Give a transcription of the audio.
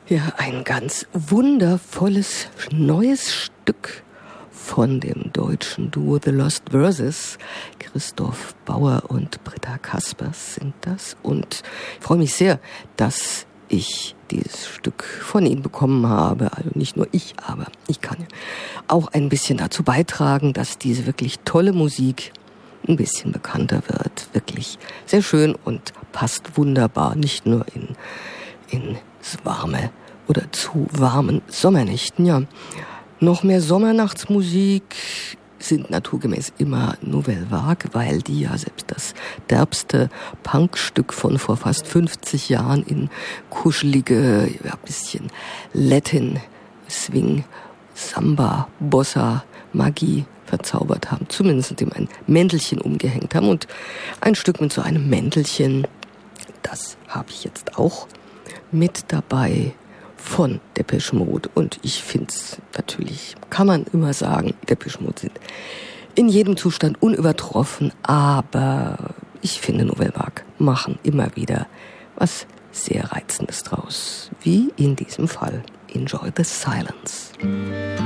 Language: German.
Ja, ein ganz wundervolles neues Stück von dem deutschen Duo The Lost Verses. Christoph Bauer und Britta Kaspers sind das. Und ich freue mich sehr, dass ich dieses Stück von ihnen bekommen habe. Also nicht nur ich, aber ich kann auch ein bisschen dazu beitragen, dass diese wirklich tolle Musik ein bisschen bekannter wird. Wirklich sehr schön und passt wunderbar, nicht nur in warme oder zu warmen Sommernächten. Ja, noch mehr Sommernachtsmusik sind naturgemäß immer Nouvelle Vague, weil die ja selbst das derbste Punkstück von vor fast 50 Jahren in kuschelige, ja, bisschen Latin, Swing, Samba, Bossa, Magie verzaubert haben. Zumindest indem ein Mäntelchen umgehängt haben. Und ein Stück mit so einem Mäntelchen, das habe ich jetzt auch mit dabei von Depeche Mode. Und ich finde es natürlich, kann man immer sagen, Depeche Mode sind in jedem Zustand unübertroffen, aber ich finde, Nouvelle Vague machen immer wieder was sehr Reizendes draus. Wie in diesem Fall. Enjoy the Silence.